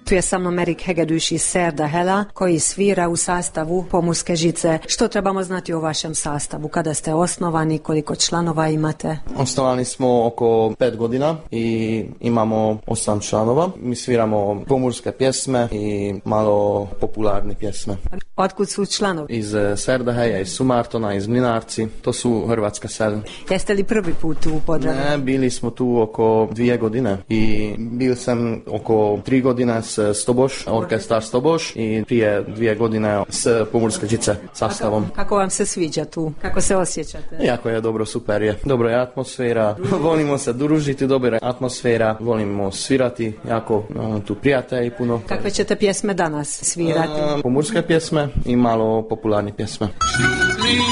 Tu je sa mnom Erik Hegedus iz Serda Hela koji svira u sastavu Pomurske žice. Što trebamo znati o vašem sastavu? Kada ste osnovani, koliko članova imate? Osnovani smo oko 5 godina i imamo 8 članova. Mi sviramo pomurske pjesme i malo popularne pjesme. Otkud su članovi? Iz Serdaheja, iz Sumartona, iz Mlinarci. To su hrvatska sela. Jeste li prvi put u Podravini? Ne, bili smo tu oko 2 godine i bil sam oko 3 godine s Stoboš, orkestar Stoboš i prije 2 godine s Pomurske žice sastavom. Kako vam se sviđa tu? Kako se osjećate? Jako je dobro, super je. Dobro je atmosfera, volimo se družiti, dobra je atmosfera, volimo svirati, jako tu prijatelji puno. Kakve ćete pjesme danas svirati? Pomurske pjesme i malo popularne pjesme.